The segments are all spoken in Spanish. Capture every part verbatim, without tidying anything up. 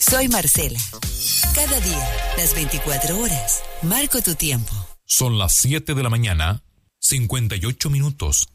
Soy Marcela. Cada día, las veinticuatro horas, marco tu tiempo. Son las siete de la mañana, cincuenta y ocho minutos.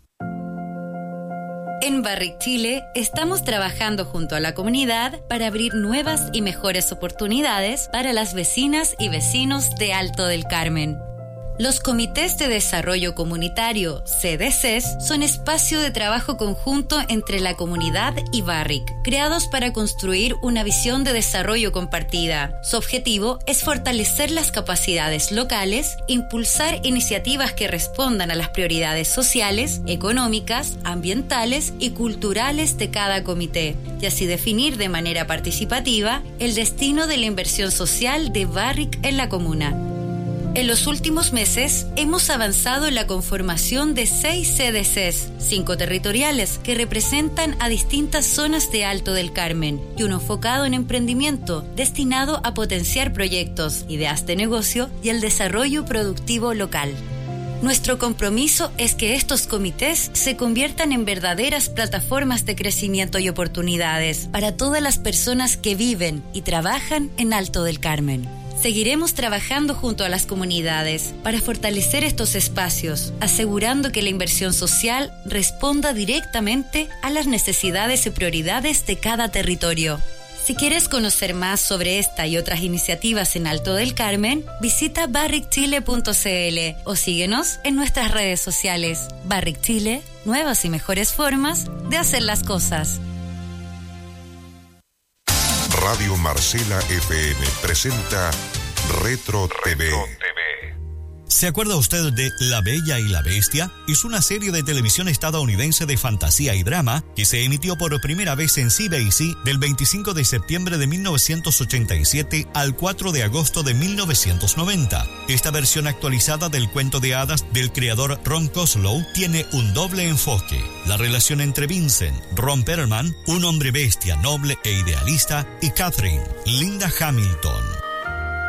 En Barrick Chile estamos trabajando junto a la comunidad para abrir nuevas y mejores oportunidades para las vecinas y vecinos de Alto del Carmen. Los comités de desarrollo comunitario, C D Cs, son espacio de trabajo conjunto entre la comunidad y Barrick, creados para construir una visión de desarrollo compartida. Su objetivo es fortalecer las capacidades locales, impulsar iniciativas que respondan a las prioridades sociales, económicas, ambientales y culturales de cada comité, y así definir de manera participativa el destino de la inversión social de Barrick en la comuna. En los últimos meses hemos avanzado en la conformación de seis C D Cs, cinco territoriales que representan a distintas zonas de Alto del Carmen y uno enfocado en emprendimiento destinado a potenciar proyectos, ideas de negocio y el desarrollo productivo local. Nuestro compromiso es que estos comités se conviertan en verdaderas plataformas de crecimiento y oportunidades para todas las personas que viven y trabajan en Alto del Carmen. Seguiremos trabajando junto a las comunidades para fortalecer estos espacios, asegurando que la inversión social responda directamente a las necesidades y prioridades de cada territorio. Si quieres conocer más sobre esta y otras iniciativas en Alto del Carmen, visita barrick chile punto c l o síguenos en nuestras redes sociales. Barrick Chile, nuevas y mejores formas de hacer las cosas. Radio Marcela F M presenta Retro T V. ¿Se acuerda usted de La Bella y la Bestia? Es una serie de televisión estadounidense de fantasía y drama que se emitió por primera vez en C B S del veinticinco de septiembre de mil novecientos ochenta y siete al cuatro de agosto de mil novecientos noventa. Esta versión actualizada del cuento de hadas del creador Ron Koslow tiene un doble enfoque: la relación entre Vincent, Ron Perlman, un hombre bestia noble e idealista, y Catherine, Linda Hamilton,